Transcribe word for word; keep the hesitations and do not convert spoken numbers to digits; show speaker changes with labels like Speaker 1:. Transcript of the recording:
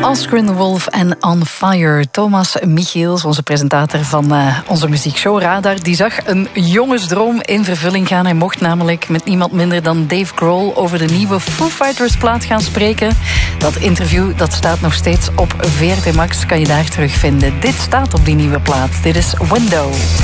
Speaker 1: Oscar the Wolf en On Fire. Thomas Michiels, onze presentator van uh, onze muziekshow Radar, die zag een jongensdroom in vervulling gaan. Hij mocht namelijk met niemand minder dan Dave Grohl over de nieuwe Foo Fighters plaat gaan spreken. Dat interview dat staat nog steeds op V R T Max, kan je daar terugvinden. Dit staat op die nieuwe plaat. Dit is Window.